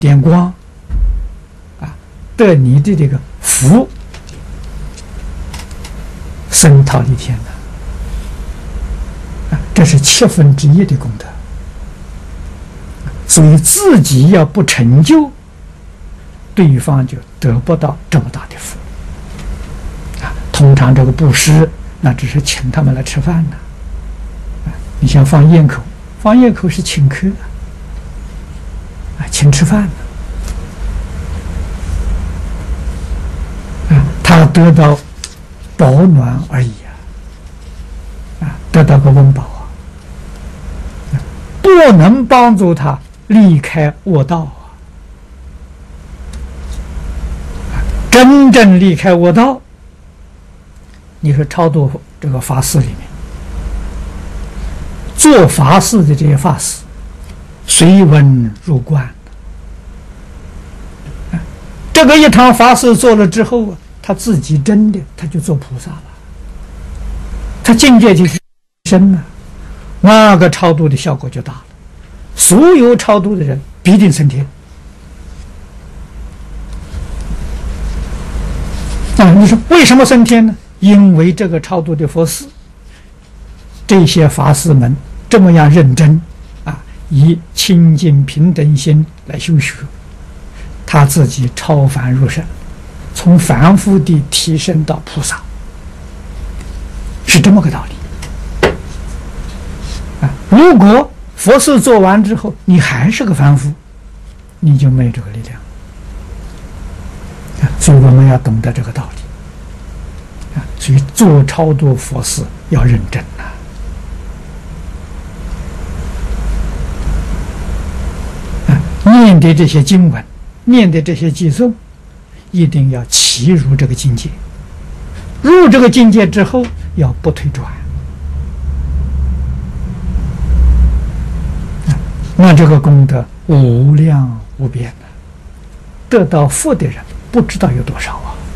点光，得你的这个福升忉利天的，这是1/7的功德。所以自己要不成就，对方就得不到这么大的福。通常这个布施，那只是请他们来吃饭的。你像放焰口，放焰口是请客，请吃饭的。他得到保暖而已得到个温饱不能帮助他离开恶道真正离开恶道，你说超度这个法事里面，做法事的这些法师随文入观，这个一堂法事做了之后他自己真的他就做菩萨了，他境界就深了，那个超度的效果就大了，所有超度的人必定升天。你说为什么升天呢？因为这个超度的佛事，这些法师们这么样认真以清净平等心来修学，他自己超凡入圣，从凡夫地提升到菩萨，是这么个道理如果佛事做完之后你还是个凡夫，你就没有这个力量所以我们要懂得这个道理所以做超度佛事要认真念的这些经文，念的这些偈颂，一定要齐入这个境界。入这个境界之后，要不退转。那这个功德无量无边的，得到福的人不知道有多少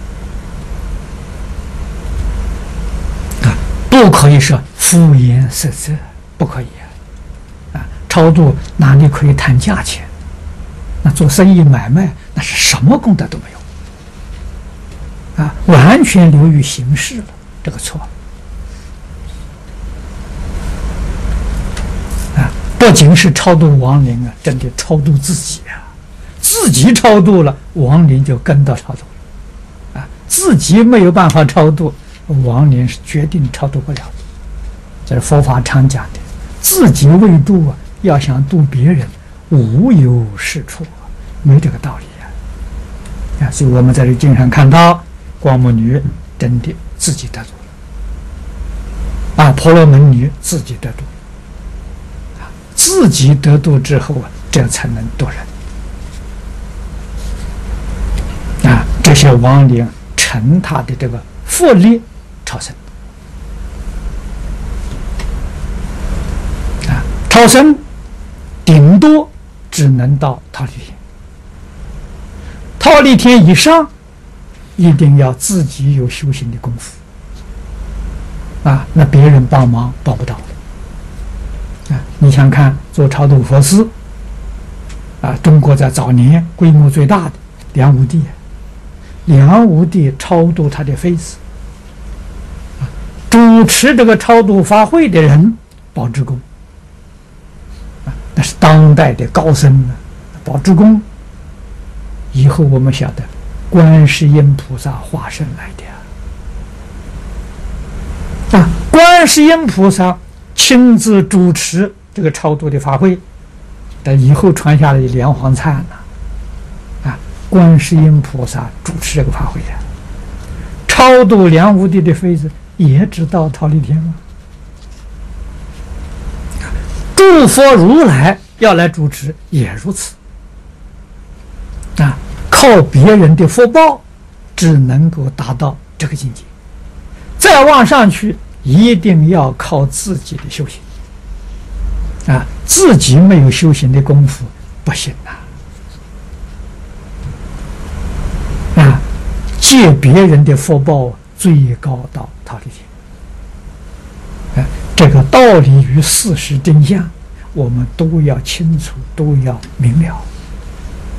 不可以说敷衍塞责，不可以超度哪里可以谈价钱？那做生意买卖，那是什么功德都没有完全流于形式了，这个错不仅是超度亡灵真的超度自己自己超度了，亡灵就跟到超度了自己没有办法超度，亡灵是决定超度不了的。这是佛法常讲的，自己未度要想度别人，无有是处没这个道理所以我们在这经上看到，光目女真的自己得度了婆罗门女自己得度自己得度之后这才能度人这些亡灵乘他的这个福力超生超生顶多只能到忉利天，忉利天以上一定要自己有修行的功夫那别人帮忙帮不到你想看做超度佛事中国在早年规模最大的梁武帝，梁武帝超度他的妃子主持这个超度法会的人宝志公那是当代的高僧宝志公以后我们晓得观世音菩萨化身来的观世音菩萨亲自主持这个超度的法会，但以后传下来的连环灿观世音菩萨主持这个法会超度梁武帝的妃子也知道忉利天吗？诸佛如来要来主持也如此靠别人的福报只能够达到这个境界，再往上去一定要靠自己的修行自己没有修行的功夫不行借别人的福报最高到忉利天这个道理与事实真相我们都要清楚，都要明了